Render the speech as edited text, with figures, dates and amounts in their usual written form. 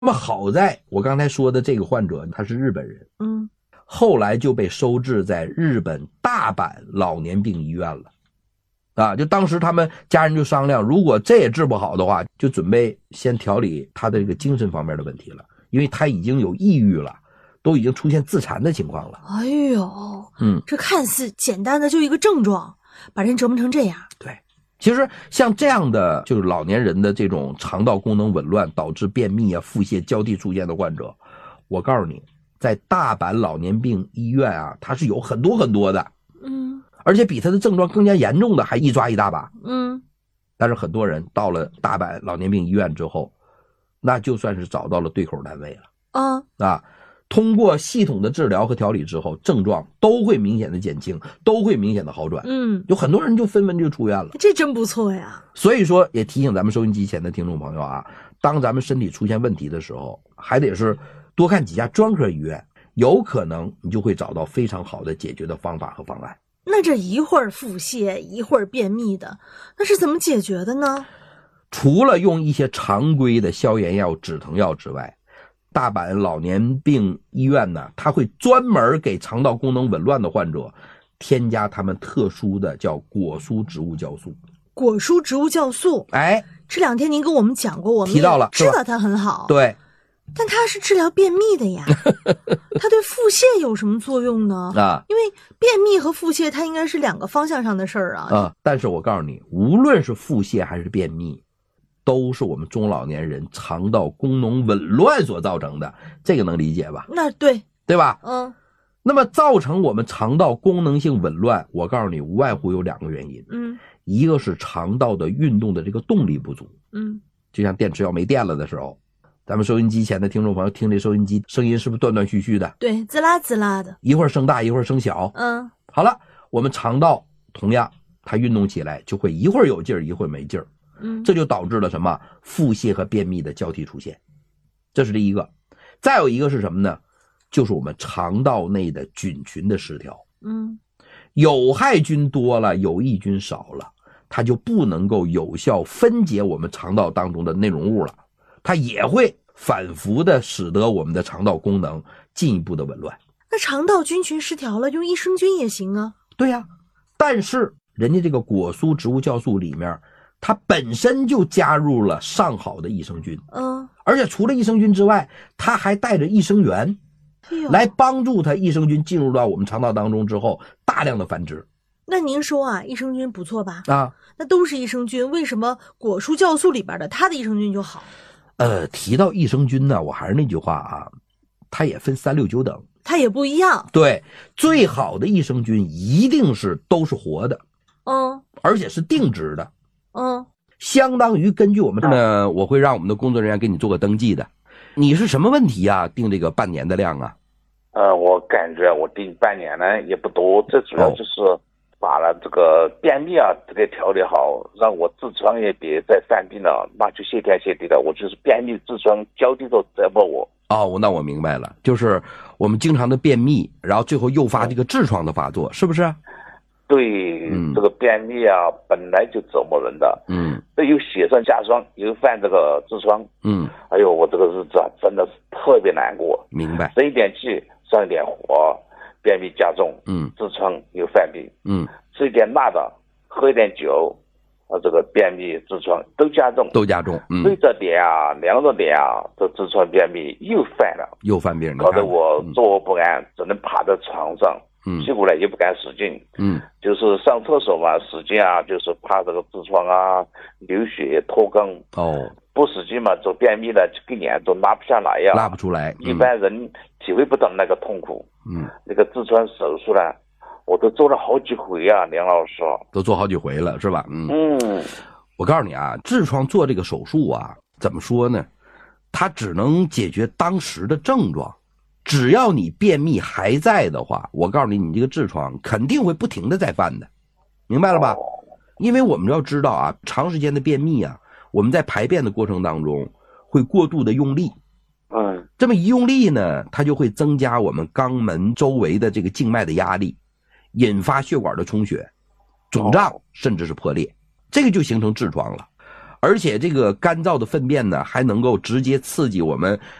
那么好在我刚才说的这个患者他是日本人，后来就被收治在日本大阪老年病医院了。就当时他们家人就商量，如果这也治不好的话，就准备先调理他的这个精神方面的问题了，因为他已经有抑郁了，都已经出现自残的情况了。 哎呦，这看似简单的就一个症状，把人折磨成这样。 对，其实像这样的就是老年人的这种肠道功能紊乱导致便秘啊、腹泻交替出现的患者，我告诉你，在大阪老年病医院啊，它是有很多很多的。而且比他的症状更加严重的还一抓一大把。但是很多人到了大阪老年病医院之后，那就算是找到了对口单位了。通过系统的治疗和调理之后，症状都会明显的减轻，都会明显的好转。有很多人就纷纷就出院了。 这真不错呀。 所以说也提醒咱们收音机前的听众朋友啊，当咱们身体出现问题的时候，还得是多看几家专科医院，有可能你就会找到非常好的解决的方法和方案。 那这一会儿腹泻一会儿便秘的，那是怎么解决的呢？ 除了用一些常规的消炎药、止疼药之外，大阪老年病医院呢，它会专门给肠道功能紊乱的患者添加他们特殊的叫果蔬植物酵素。 果蔬植物酵素，这2天您跟我们讲过，我们提到了， 知道它很好。 对， 但它是治疗便秘的呀，它对腹泻有什么作用呢？因为便秘和腹泻它应该是2个方向上的事儿啊。 但是我告诉你，无论是腹泻还是便秘，都是我们中老年人肠道功能紊乱所造成的，这个能理解吧？ 那对吧？那么造成我们肠道功能性紊乱，我告诉你，无外乎有2个原因。一个是肠道的运动的这个动力不足。就像电池要没电了的时候，咱们收音机前的听众朋友听这收音机声音是不是断断续续的？ 对，滋啦滋啦的， 一会儿声大一会儿声小。好了，我们肠道同样它运动起来就会一会儿有劲儿一会儿没劲儿。这就导致了什么？腹泻和便秘的交替出现，这是第一个。再有一个是什么呢？就是我们肠道内的菌群的失调。有害菌多了，有益菌少了，它就不能够有效分解我们肠道当中的内容物了，它也会反复的使得我们的肠道功能进一步的紊乱。 那肠道菌群失调了，用益生菌也行啊。 对呀，但是人家这个果蔬植物酵素里面，它本身就加入了上好的益生菌。而且除了益生菌之外，它还带着益生元，来帮助它益生菌进入到我们肠道当中之后大量的繁殖。 那您说啊，益生菌不错吧？ 那都是益生菌，为什么果蔬酵素里边的它的益生菌就好？ 提到益生菌呢，我还是那句话啊，它也分3、6、9等，它也不一样。 对，最好的益生菌一定是都是活的，而且是定植的，相当于根据我们呢，我会让我们的工作人员给你做个登记的。你是什么问题啊？定这个半年的量啊？ 我感觉我定半年呢也不多，这主要就是把了这个便秘啊这个调理好，让我痔疮也别再犯病了，那就谢天谢地的。我就是便秘痔疮交替都折磨我。 那我明白了，就是我们经常的便秘，然后最后诱发这个痔疮的发作，是不是？ 对，这个便秘啊本来就折磨人的，这又雪上加霜，又犯这个痔疮，哎呦，我这个日子啊真的是特别难过。 明白。 生一点气，上一点火，便秘加重，痔疮又犯病，吃一点辣的，喝一点酒，这个便秘痔疮都加重，对着点啊，凉着点啊，这痔疮便秘又犯病，搞得我坐卧不安，只能趴在床上。屁股呢也不敢使劲，就是上厕所嘛使劲啊，就是怕这个痔疮啊流血脱肛，不使劲嘛做便秘的根眼都拉不下来呀， 拉不出来， 一般人体会不到那个痛苦。那个痔疮手术呢我都做了好几回啊，梁老师都做好几回了是吧？我告诉你啊，痔疮做这个手术啊，怎么说呢，它只能解决当时的症状，只要你便秘还在的话，我告诉你，你这个痔疮肯定会不停的再犯的，明白了吧？因为我们要知道啊，长时间的便秘啊，我们在排便的过程当中会过度的用力，这么一用力呢，它就会增加我们肛门周围的这个静脉的压力，引发血管的充血、肿胀，甚至是破裂，这个就形成痔疮了。 而且这个干燥的粪便呢，还能够直接刺激我们